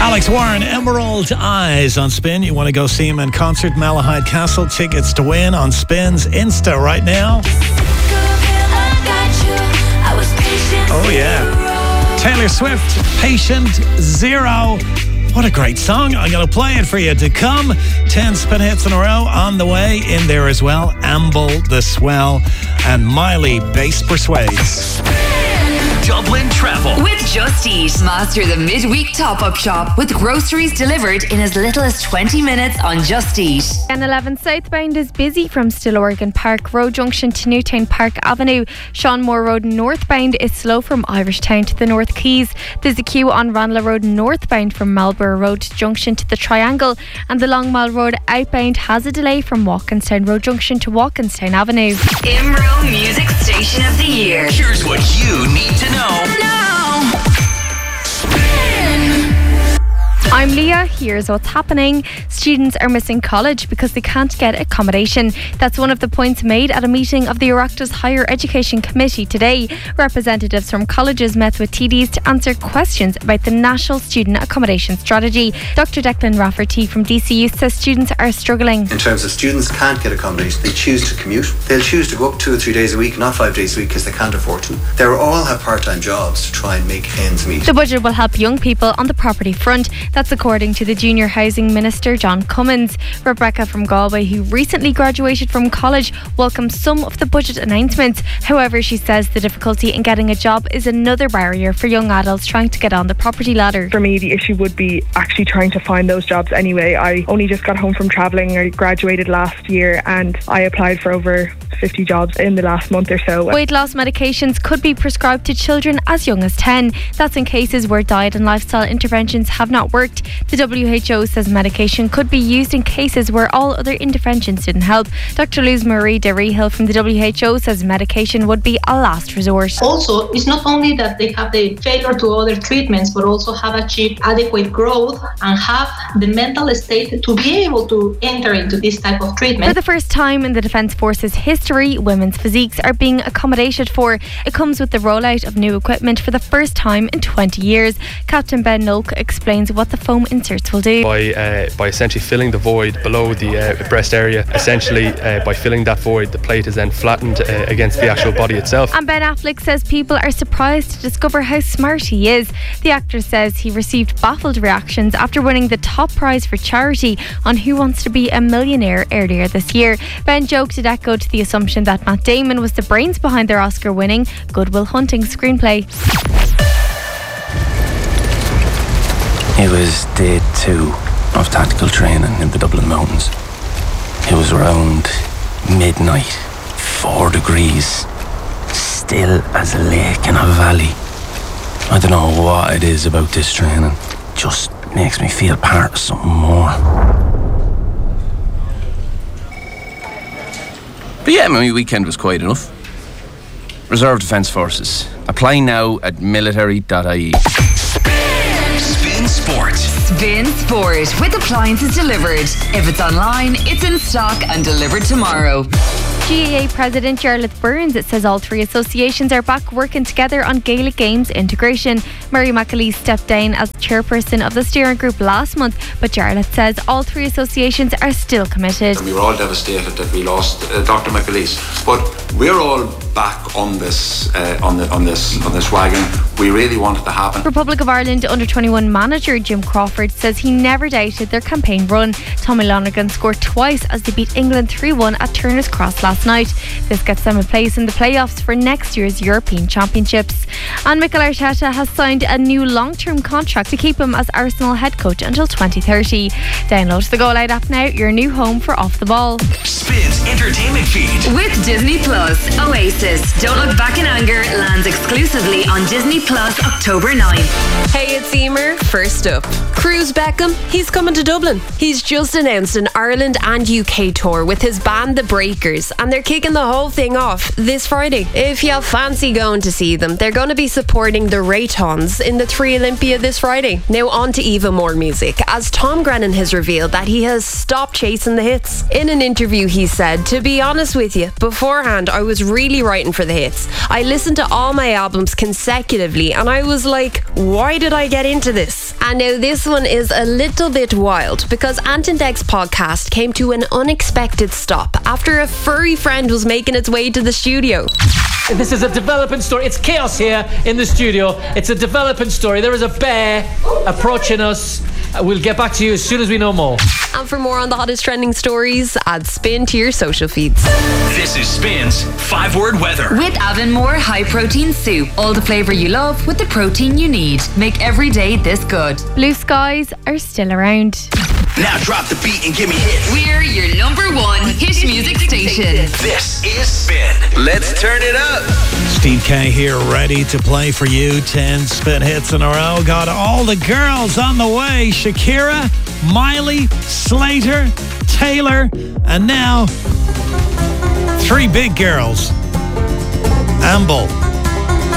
Alex Warren, Emerald Eyes on Spin. You want to go see him in concert, Malahide Castle. Tickets to win on Spin's Insta right now. Oh yeah. Taylor Swift, Patient Zero. What a great song. I'm going to play it for you to come. 10 spin hits in a row on the way. In there as well, Amble the Swell and Miley Bass Persuades. Dublin Travel with Just Eat. Master the midweek top-up shop with groceries delivered in as little as 20 minutes on Just Eat. N11 southbound is busy from Still Oregon Park Road Junction to Newtown Park Avenue. Sean Moore Road northbound is slow from Irishtown to the North Quays. There's a queue on Ranelagh Road northbound from Marlborough Road Junction to the Triangle, and the Long Mile Road outbound has a delay from Walkinstown Road Junction to Walkinstown Avenue. IMRO Music Station of the Year. Here's what you need to know. I'm Leah. Here's what's happening. Students are missing college because they can't get accommodation. That's one of the points made at a meeting of the Oireachtas Higher Education Committee today. Representatives from colleges met with TDs to answer questions about the National Student Accommodation Strategy. Dr. Declan Rafferty from DCU says students are struggling. In terms of students can't get accommodation, they choose to commute. They'll choose to go up 2 or 3 days a week, not 5 days a week, because they can't afford to. They'll all have part-time jobs to try and make ends meet. The budget will help young people on the property front. That's according to the Junior Housing Minister John Cummins. Rebecca from Galway, who recently graduated from college, welcomes some of the budget announcements. However, she says the difficulty in getting a job is another barrier for young adults trying to get on the property ladder. For me, the issue would be actually trying to find those jobs anyway. I only just got home from travelling. I graduated last year and I applied for over 50 jobs in the last month or so. Weight loss medications could be prescribed to children as young as 10. That's in cases where diet and lifestyle interventions have not worked. The WHO says medication could be used in cases where all other interventions didn't help. Dr. Luz Marie de Rehill from the WHO says medication would be a last resort. Also, it's not only that they have the failure to other treatments, but also have achieved adequate growth and have the mental state to be able to enter into this type of treatment. For the first time in the Defence Force's history, women's physiques are being accommodated for. It comes with the rollout of new equipment for the first time in 20 years. Captain Ben Nolke explains what the foam inserts will do. By essentially filling the void below the breast area, essentially by filling that void, the plate is then flattened against the actual body itself. And Ben Affleck says people are surprised to discover how smart he is. The actor says he received baffled reactions after winning the top prize for charity on Who Wants to Be a Millionaire earlier this year. Ben joked it echoed the assumption that Matt Damon was the brains behind their Oscar-winning Good Will Hunting screenplay. It was day 2 of tactical training in the Dublin Mountains. It was around midnight, 4 degrees, still as a lake in a valley. I don't know what it is about this training. It just makes me feel part of something more. But yeah, my weekend was quiet enough. Reserve Defence Forces. Apply now at military.ie. Spin Sport. Spin Sport with appliances delivered. If it's online, it's in stock and delivered tomorrow. GAA President Jarlath Burns says all 3 associations are back working together on Gaelic Games integration. Mary McAleese stepped down as chairperson of the steering group last month, but Jarlath says all 3 associations are still committed. We were all devastated that we lost Dr. McAleese, but we're all back on this on this wagon. We really want it to happen. Republic of Ireland under-21 manager Jim Crawford says he never doubted their campaign run. Tommy Lonergan scored twice as they beat England 3-1 at Turner's Cross last night. This gets them a place in the playoffs for next year's European Championships. And Mikel Arteta has signed a new long-term contract to keep him as Arsenal head coach until 2030. Download the Go Loud app now, your new home for Off the Ball. Spins entertainment feed with Disney Plus. Oasis Don't Look Back in Anger lands exclusively on Disney Plus October 9th. Hey, it's Emer. First up, Cruz Beckham. He's coming to Dublin. He's just announced an Ireland and UK tour with his band The Breakers, and they're kicking the whole thing off this Friday. If you fancy going to see them, they're going to be supporting the Raytons in the 3 Olympia this Friday. Now on to even more music, as Tom Grennan has revealed that he has stopped chasing the hits. In an interview he said, "To be honest with you, beforehand I was really writing for the hits. I listened to all my albums consecutively and I was like, why did I get into this? And now this one is a little bit wild because Ant and Dec's podcast came to an unexpected stop after a furry friend was making its way to the studio. This is a developing story. It's chaos here in the studio. It's a developing story. There is a bear approaching us. We'll get back to you as soon as we know more. And for more on the hottest trending stories, add Spin to your social feeds. This is Spin's 5-word weather. With Avonmore High Protein Soup. All the flavour you love with the protein you need. Make every day this good. Blue skies are still around. Now drop the beat and give me hits. We're your #1 hit music station. This is Spin. Let's turn it up. Steve K here, ready to play for you. 10 spin hits in a row. Got all the girls on the way. Shakira, Miley, Slater, Taylor, and now 3 big girls. Amble,